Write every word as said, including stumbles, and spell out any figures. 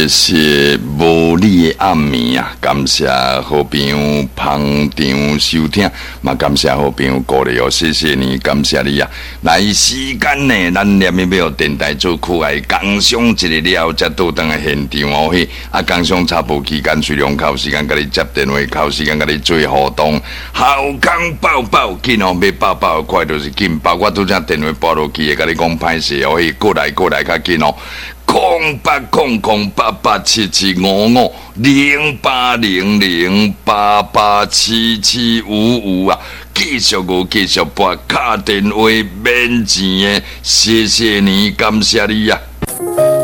是无你的暗暝啊！感谢好朋友捧场收听，嘛感谢好朋友鼓励哦，谢谢你，感谢你啊！来时间呢，咱念要要电台做苦来工商一日了，才倒转来现场哦嘿！啊，工商插播期间，随龙靠时间，甲你接电话，靠时间甲你做互动，好康爆爆紧哦！要爆爆快就是紧，包括拄则电话拨落去，会甲你讲歹势哦嘿，过来过来较紧哦！空八空空八八七七五五零八零零八八七七五五啊！继续我继续拨卡电话免钱的，谢谢你，感谢你呀、啊！